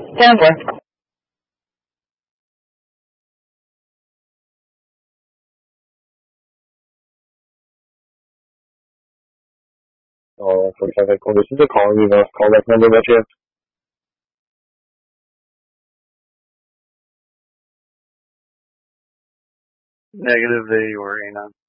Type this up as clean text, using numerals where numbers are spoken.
10-4. Oh, for technical. This is a callback number that you have. Negative, they were A9.